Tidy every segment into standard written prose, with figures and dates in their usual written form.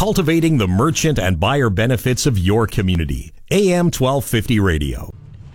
cultivating the merchant and buyer benefits of your community. AM 1250 Radio.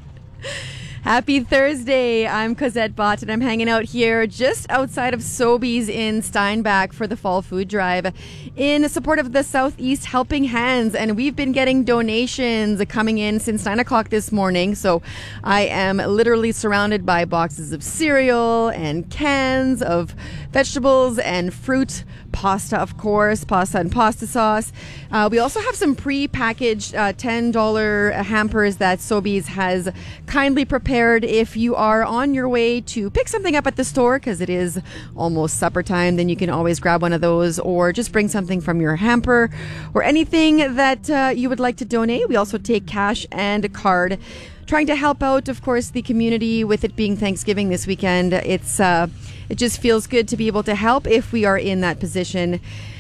Happy Thursday. I'm Cosette Bott, and I'm hanging out here just outside of Sobeys in Steinbach for the Fall Food Drive in support of the Southeast Helping Hands. And we've been getting donations coming in since 9 o'clock this morning. So I am literally surrounded by boxes of cereal and cans of vegetables and fruit, pasta, of course, pasta and pasta sauce. We also have some pre-packaged $10 hampers that Sobeys has kindly prepared if you are on your way to pick something up at the store, because it is almost supper time. Then you can always grab one of those, or just bring something from your hamper or anything that you would like to donate. We also take cash and a card, trying to help out, of course, the community with it being Thanksgiving this weekend. It just feels good to be able to help if we are in that position.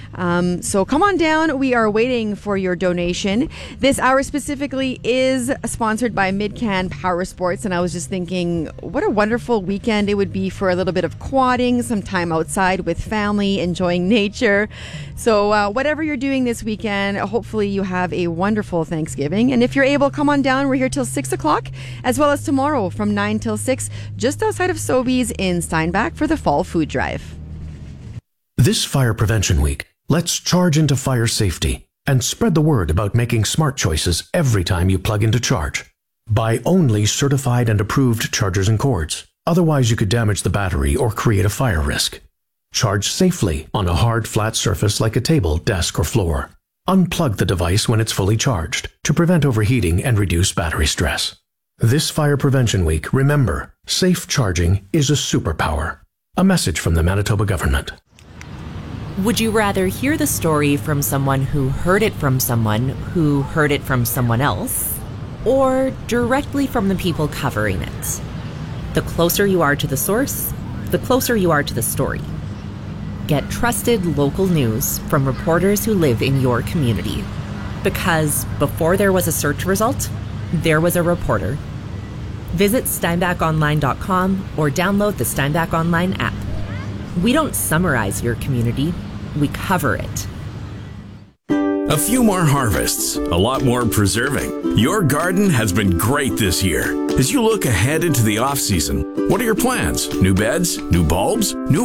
So come on down. We are waiting for your donation. This hour specifically is sponsored by Midcan Power Sports, and I was just thinking what a wonderful weekend it would be for a little bit of quadding, some time outside with family, enjoying nature. So whatever you're doing this weekend, hopefully you have a wonderful Thanksgiving. And if you're able, come on down. We're here till 6 o'clock, as well as tomorrow from 9 till 6, just outside of Sobeys in Steinbach for the Fall Food Drive. This Fire Prevention Week, let's charge into fire safety and spread the word about making smart choices every time you plug in to charge. Buy only certified and approved chargers and cords. Otherwise, you could damage the battery or create a fire risk. Charge safely on a hard, flat surface like a table, desk, or floor. Unplug the device when it's fully charged to prevent overheating and reduce battery stress. This Fire Prevention Week, remember, safe charging is a superpower. A message from the Manitoba government. Would you rather hear the story from someone who heard it from someone who heard it from someone else, or directly from the people covering it? The closer you are to the source, the closer you are to the story. Get trusted local news from reporters who live in your community. Because before there was a search result, there was a reporter. Visit steinbachonline.com or download the Steinbach Online app. We don't summarize your community, we cover it. A few more harvests, a lot more preserving. Your garden has been great this year. As you look ahead into the off-season, what are your plans? New beds? New bulbs? New